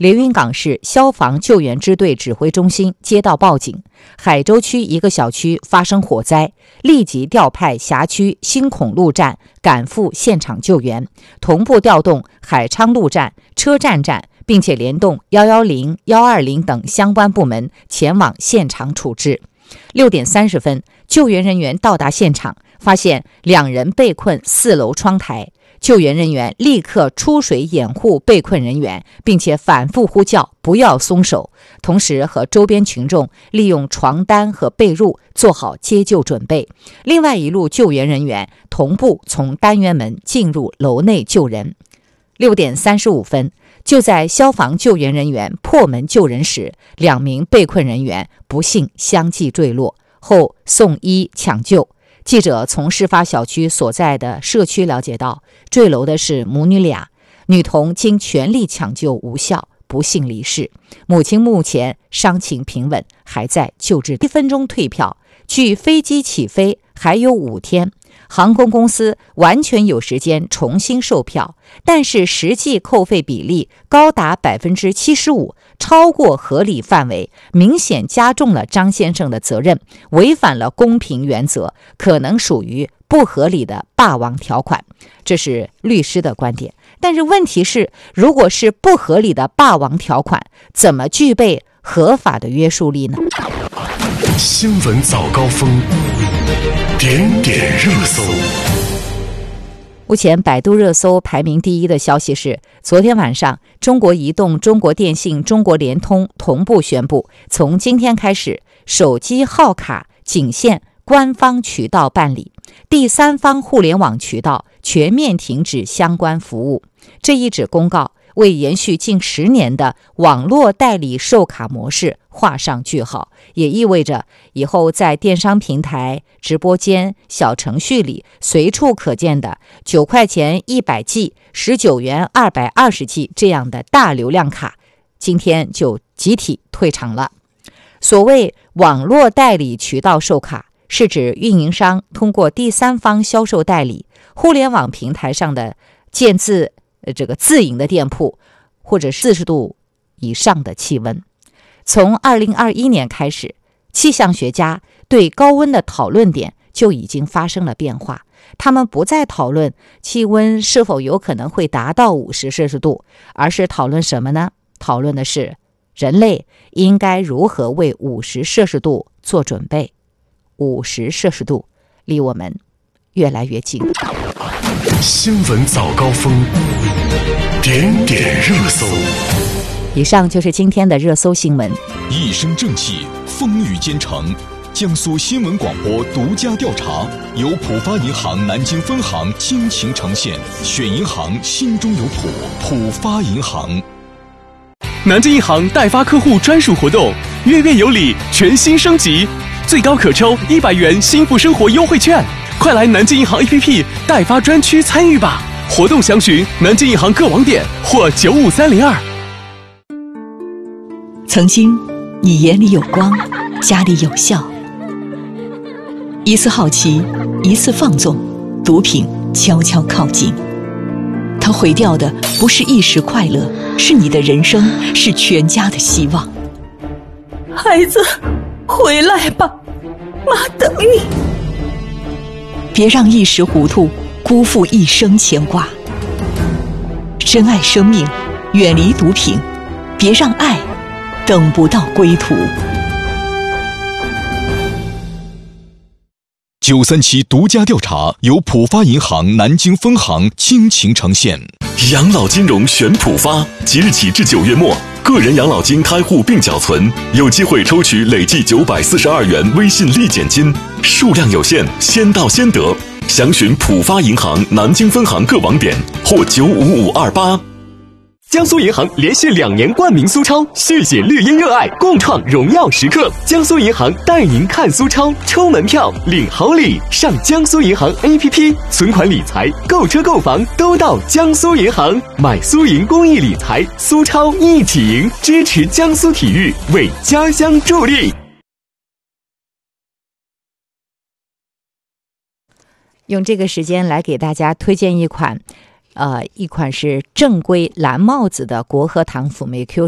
连云港市消防救援支队指挥中心接到报警，海州区一个小区发生火灾，立即调派辖区新孔路站赶赴现场救援，同步调动海昌路站、车站站，并且联动110、120等相关部门前往现场处置。6点30分，救援人员到达现场，发现2人被困4楼窗台。救援人员立刻出水掩护被困人员，并且反复呼叫不要松手，同时和周边群众利用床单和被褥做好接救准备。另外一路救援人员同步从单元门进入楼内救人。6点35分，就在消防救援人员破门救人时，2名被困人员不幸相继坠落，后送医抢救。记者从事发小区所在的社区了解到，坠楼的是母女俩，女童经全力抢救无效，不幸离世。母亲目前伤情平稳，还在救治。1分钟退票，距飞机起飞还有5天，航空公司完全有时间重新售票，但是实际扣费比例高达 75%， 超过合理范围，明显加重了张先生的责任，违反了公平原则，可能属于不合理的霸王条款。这是律师的观点。但是问题是，如果是不合理的霸王条款，怎么具备合法的约束力呢？ 新闻早高峰，点点热搜。 目前百度热搜排名第1的消息是，昨天晚上中国移动、中国电信、中国联通同步宣布，从今天开始，手机号卡仅限官方渠道办理，第三方互联网渠道全面停止相关服务。这一纸公告为延续近10年的网络代理授卡模式画上句号，也意味着以后在电商平台、直播间、小程序里随处可见的9块钱100 G、19元220 G 这样的大流量卡，今天就集体退场了。所谓网络代理渠道授卡，是指运营商通过第三方销售代理、互联网平台上的建自营的店铺，或者40度以上的气温。从2021年开始，气象学家对高温的讨论点就已经发生了变化，他们不再讨论气温是否有可能会达到50摄氏度，而是讨论什么呢？讨论的是人类应该如何为50摄氏度做准备。50摄氏度离我们越来越近。 新闻早高峰，点点热搜。 以上就是今天的热搜新闻。 一身正气，风雨兼程。江苏新闻广播独家调查，由浦发银行南京分行倾情呈现，选银行心中有谱，浦发银行。 南京银行代发客户专属活动，月月有礼，全新升级，最高可抽100元幸福生活优惠券，快来南京银行 APP 代发专区参与吧！活动详询南京银行各网点或95302。 曾经，你眼里有光，家里有笑。一次好奇，一次放纵，毒品悄悄靠近。它毁掉的不是一时快乐，是你的人生，是全家的希望。 孩子，回来吧，妈等你。 别让一时糊涂辜负一生牵挂。珍爱生命，远离毒品，别让爱等不到归途。 937独家调查，由浦发银行南京分行倾情呈现。 养老金融选浦发，即日起至9月末，个人养老金开户并缴存，有机会抽取累计942元微信立减金，数量有限，先到先得。详询浦发银行南京分行各网点或95528。 江苏银行连续2年冠名苏超，续写绿茵热爱，共创荣耀时刻。江苏银行带您看苏超，抽门票领好礼，上江苏银行 APP， 存款理财、购车购房都到江苏银行，买苏银公益理财，苏超一起赢，支持江苏体育，为家乡助力。 用这个时间来给大家推荐一款是正规蓝帽子的国和堂辅酶 Q